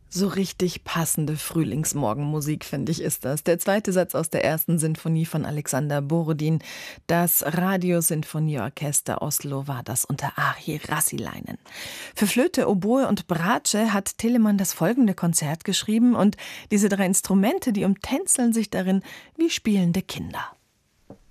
So richtig passende Frühlingsmorgenmusik, finde ich, ist das. Der zweite Satz aus der ersten Sinfonie von Alexander Borodin. Das Radiosinfonieorchester Oslo war das unter Ahi Rassilainen. Für Flöte, Oboe und Bratsche hat Telemann das folgende Konzert geschrieben und diese drei Instrumente, die umtänzeln sich darin wie spielende Kinder.